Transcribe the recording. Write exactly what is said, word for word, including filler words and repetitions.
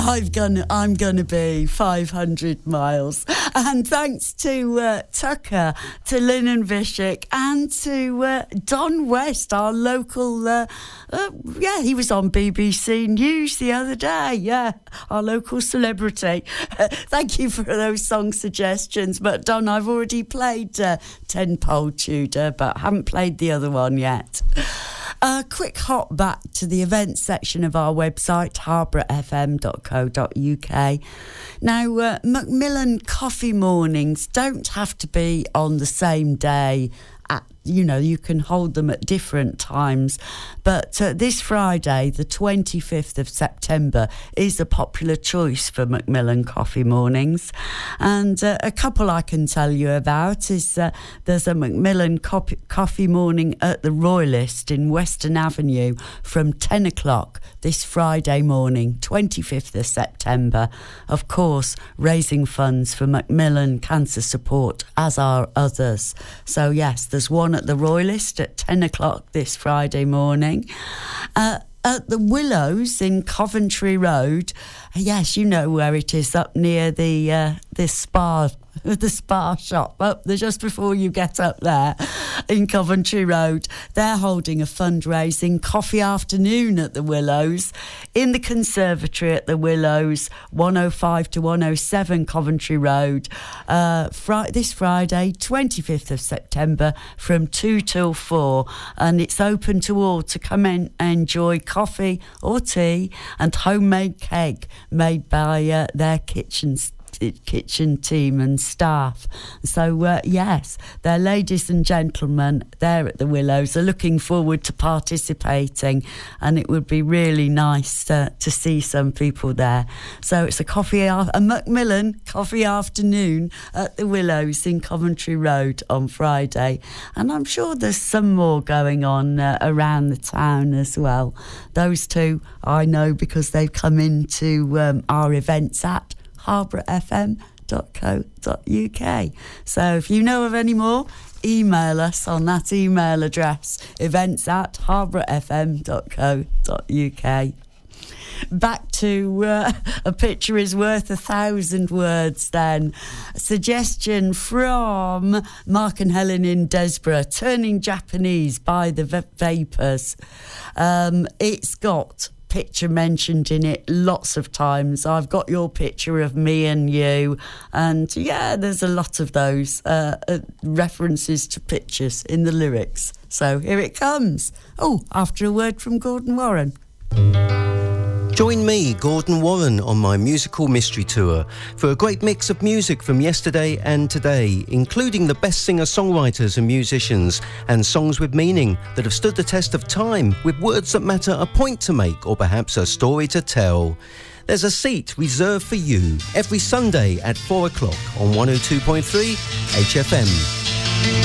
I've gonna, I'm going to be five hundred miles. And thanks to uh, Tucker, to Lynn Vishik, and to uh, Don West, our local, uh, uh, yeah, he was on B B C News the other day, yeah, our local celebrity. Uh, thank you for those song suggestions. But Don, I've already played uh, Ten Pole Tudor, but haven't played the other one yet. A quick hop back to the events section of our website, harborough f m dot co dot u k. Now, uh, Macmillan Coffee Mornings don't have to be on the same day. At, you know, you can hold them at different times. But uh, this Friday, the twenty-fifth of September, is a popular choice for Macmillan Coffee Mornings. And uh, a couple I can tell you about is uh, there's a Macmillan Co- Coffee Morning at the Royalist in Western Avenue from ten o'clock this Friday morning, twenty-fifth of September. Of course, raising funds for Macmillan Cancer Support, as are others. So yes, there's one at the Royalist at ten o'clock this Friday morning. Uh, at the Willows in Coventry Road, yes, you know where it is, up near the uh, this spa the spa shop up there just before you get up there in Coventry Road. They're holding a fundraising coffee afternoon at the Willows in the conservatory at the Willows, one oh five to one oh seven Coventry Road, uh, fr- this Friday twenty-fifth of September from two till four, and it's open to all to come in and enjoy coffee or tea and homemade cake made by uh, their kitchens kitchen team and staff. So uh, yes, they're ladies and gentlemen there at the Willows are looking forward to participating, and it would be really nice to, to see some people there. So it's a coffee a Macmillan coffee afternoon at the Willows in Coventry Road on Friday, and I'm sure there's some more going on uh, around the town as well. Those two I know because they've come into um, our events at harborough f m dot co dot u k. So if you know of any more, email us on that email address, events at harborough f m dot co dot u k. Back to uh, a picture is worth a thousand words then. A suggestion from Mark and Helen in Desborough, Turning Japanese by the v- Vapors. Um, it's got picture mentioned in it lots of times. I've got your picture of me and you, and yeah, there's a lot of those uh, uh, references to pictures in the lyrics. So here it comes. Oh, after a word from Gordon Warren. Join me, Gordon Warren, on my musical mystery tour for a great mix of music from yesterday and today, including the best singer-songwriters and musicians, and songs with meaning that have stood the test of time, with words that matter, a point to make, or perhaps a story to tell. There's a seat reserved for you every Sunday at four o'clock on one oh two point three H F M.